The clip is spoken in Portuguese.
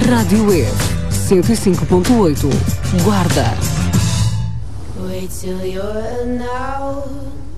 Rádio E 105.8. Guarda. Wait till you're now.